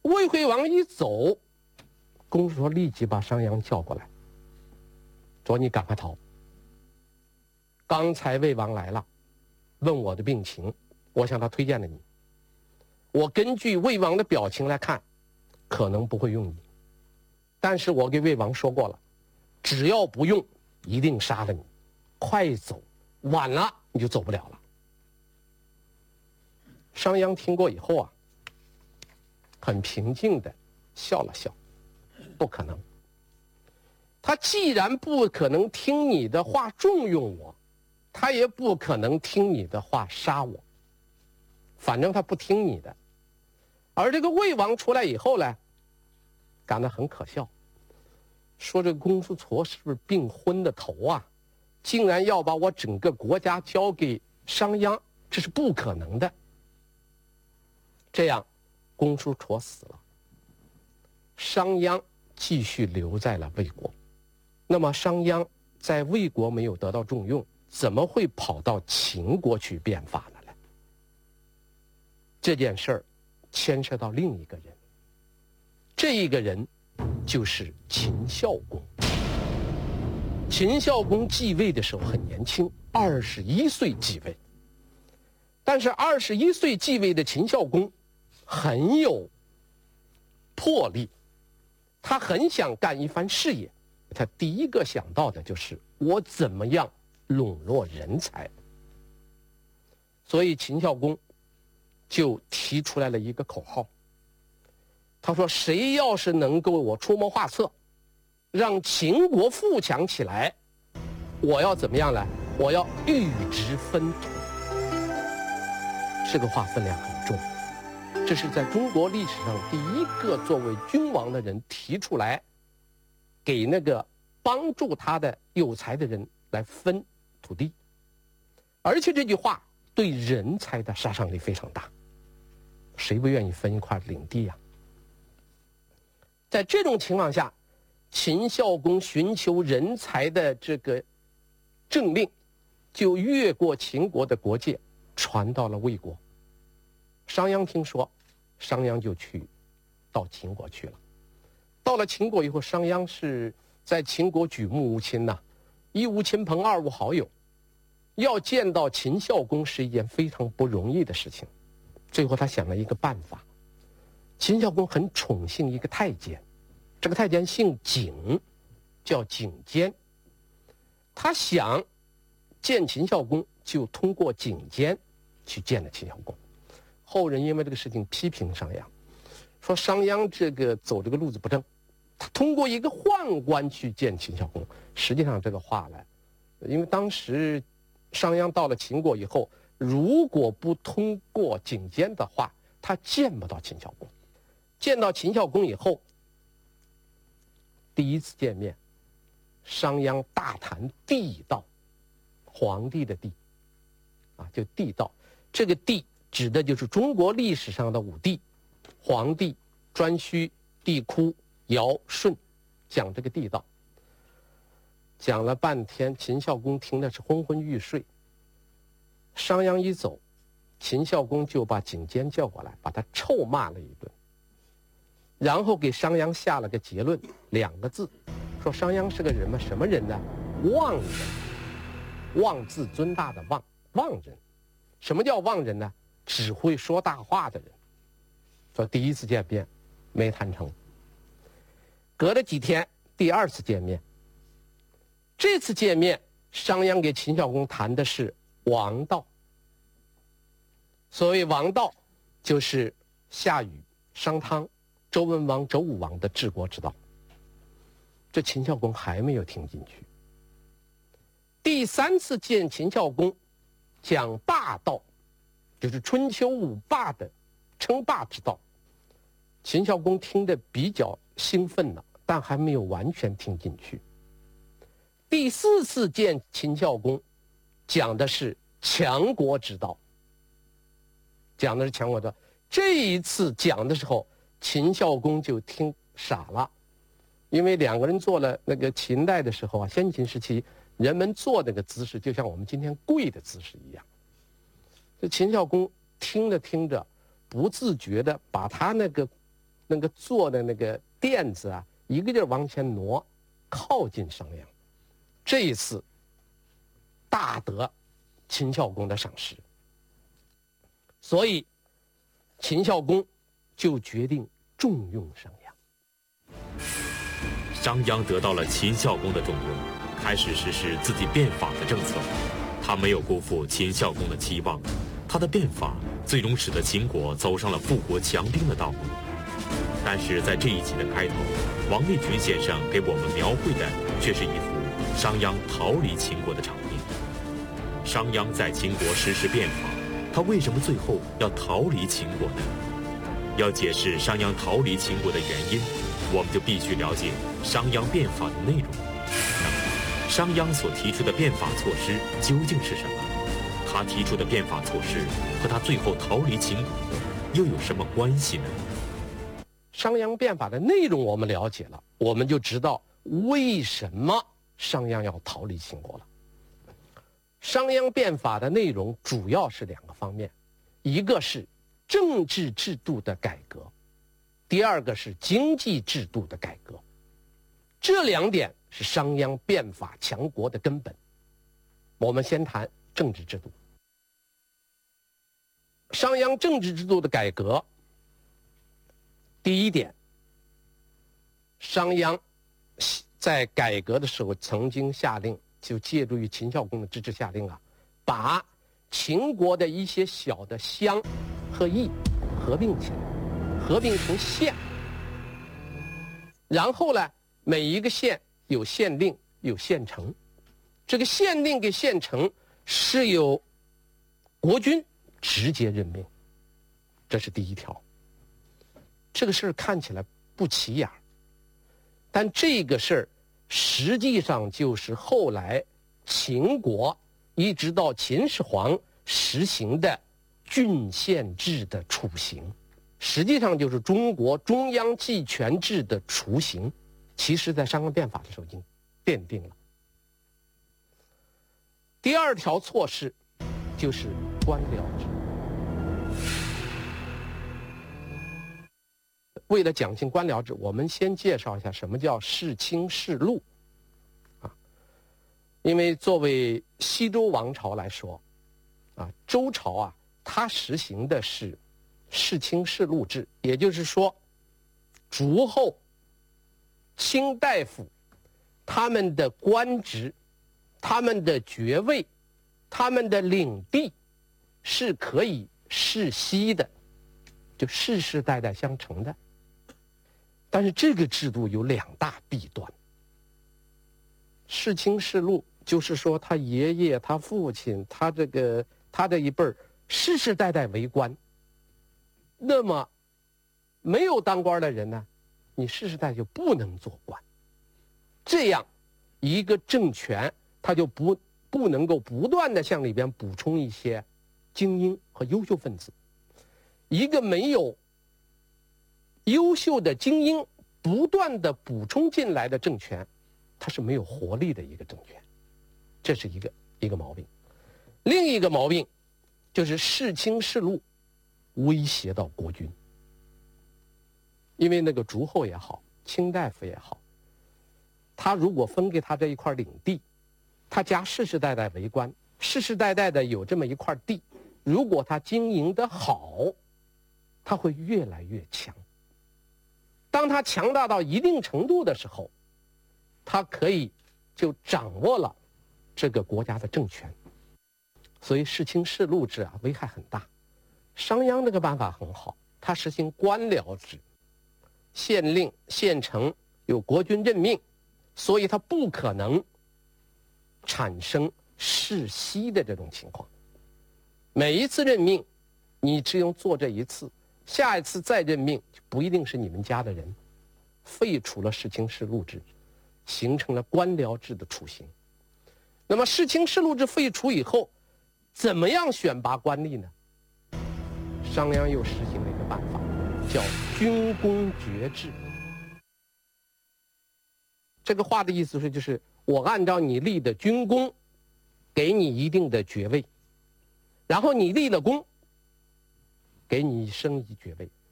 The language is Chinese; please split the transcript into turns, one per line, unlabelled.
魏惠王一走，公主说立即把商鞅叫过来，说你赶快逃。刚才魏王来了，问我的病情，我向他推荐了你。我根据魏王的表情来看，可能不会用你，但是我给魏王说过了，只要不用，一定杀了你。快走，晚了你就走不了了。商鞅听过以后啊，很平静地笑了笑，不可能。他既然不可能听你的话重用我，他也不可能听你的话杀我，反正他不听你的。而这个魏王出来以后呢，感到很可笑，说这个公叔痤是不是病昏的头啊？竟然要把我整个国家交给商鞅，这是不可能的。这样，公叔痤死了，商鞅继续留在了魏国。那么商鞅在魏国没有得到重用，怎么会跑到秦国去变法了呢？这件事儿牵涉到另一个人，这一个人就是秦孝公。秦孝公继位的时候很年轻，21岁继位。但是21岁继位的秦孝公很有魄力，他很想干一番事业。他第一个想到的就是我怎么样笼络人才。所以秦孝公就提出来了一个口号，他说谁要是能够我出谋划策，让秦国富强起来，我要怎么样呢？我要玉质分土。这个话分量很重，这是在中国历史上第一个作为君王的人提出来，给那个帮助他的有才的人来分土地。而且这句话对人才的杀伤力非常大，谁不愿意分一块领地呀？在这种情况下，秦孝公寻求人才的这个政令就越过秦国的国界，传到了魏国。商鞅听说，商鞅就到秦国去了。到了秦国以后，商鞅是在秦国举目无亲呐，一无亲朋，二无好友，要见到秦孝公是一件非常不容易的事情。最后他想了一个办法，秦孝公很宠幸一个太监，这个太监姓景，叫景监。他想见秦孝公，就通过景监去见了秦孝公。后人因为这个事情批评商鞅，说商鞅这个走这个路子不正，他通过一个宦官去见秦孝公。实际上这个话呢，因为当时商鞅到了秦国以后，如果不通过景监的话，他见不到秦孝公。见到秦孝公以后，第一次见面，商鞅大谈地道，皇帝的帝啊，就地道。这个地指的就是中国历史上的5帝：黄帝、颛顼、帝喾、尧、舜，讲这个地道。讲了半天，秦孝公听的是昏昏欲睡。商鞅一走，秦孝公就把景监叫过来，把他臭骂了一顿，然后给商鞅下了个结论，2个字，说商鞅是个人吗？什么人呢？妄人。妄自尊大的妄，妄人。什么叫妄人呢？只会说大话的人。说第一次见面没谈成，隔了几天第2次见面。这次见面，商鞅给秦孝公谈的是王道。所谓王道，就是夏禹、商汤、周文王、周武王的治国之道。这秦孝公还没有听进去。第3次见秦孝公，讲霸道，就是春秋5霸的称霸之道。秦孝公听得比较兴奋了，但还没有完全听进去。第4次见秦孝公，讲的是强国之道，讲的是强国之道。这一次讲的时候，秦孝公就听傻了，因为2个人做了那个秦代的时候啊，先秦时期人们做那个姿势，就像我们今天跪的姿势一样。这秦孝公听着听着，不自觉的把他那个那个坐的那个垫子啊，一个劲儿往前挪，靠近商鞅。这一次大得秦孝公的赏识，所以秦孝公就决定重用商鞅。
商鞅得到了秦孝公的重用，开始实施自己变法的政策。他没有辜负秦孝公的期望，他的变法最终使得秦国走上了富国强兵的道路。但是在这一集的开头，王立群先生给我们描绘的却是一幅商鞅逃离秦国的场面。商鞅在秦国实施变法，他为什么最后要逃离秦国呢？要解释商鞅逃离秦国的原因，我们就必须了解商鞅变法的内容。那么，商鞅所提出的变法措施究竟是什么？他提出的变法措施和他最后逃离秦国又有什么关系呢？
商鞅变法的内容我们了解了，我们就知道为什么商鞅要逃离秦国了。商鞅变法的内容主要是2个方面，一个是政治制度的改革，第二个是经济制度的改革。这2点是商鞅变法强国的根本。我们先谈政治制度。商鞅政治制度的改革，第一点，商鞅在改革的时候曾经下令，就借助于秦孝公的支持下令啊，把秦国的一些小的乡和邑合并起来，合并成县。然后呢，每一个县有县令，有县丞。这个县令跟县丞是由国君直接任命，这是第一条。这个事儿看起来不起眼，但这个事儿实际上就是后来秦国一直到秦始皇实行的郡县制的雏形，实际上就是中国中央集权制的雏形，其实在商鞅变法的时候已经奠定了。第2条措施就是官僚制。为了讲清官僚制，我们先介绍一下什么叫世卿世禄啊。因为作为西周王朝来说啊，周朝啊，它实行的是世卿世禄制，也就是说，诸侯、卿大夫他们的官职、他们的爵位、他们的领地是可以世袭的，就世世代代相承的。但是这个制度有2大弊端。世卿世禄就是说，他爷爷、他父亲、他这一辈儿世世代代为官，那么没有当官的人呢，你世世代代就不能做官。这样一个政权，他就不能够不断的向里边补充一些精英和优秀分子。一个没有优秀的精英不断的补充进来的政权，它是没有活力的一个政权，这是一个毛病。另一个毛病就是世卿世禄威胁到国君，因为那个诸侯也好，卿大夫也好，他如果分给他这一块领地，他家世世代代为官，世世代代的有这么一块地，如果他经营得好，他会越来越强。当他强大到一定程度的时候，他可以就掌握了这个国家的政权。所以世卿世禄制啊，危害很大。商鞅这个办法很好，他实行官僚制，县令、县丞由国君任命，所以他不可能产生世袭的这种情况。每一次任命，你只用做这一次，下一次再任命不一定是你们家的人，废除了世卿世禄制，形成了官僚制的雏形。那么世卿世禄制废除以后，怎么样选拔官吏呢？商鞅又实行了一个办法，叫军功爵制。这个话的意思是，就是我按照你立的军功，给你一定的爵位，然后你立了功，给你升一爵位。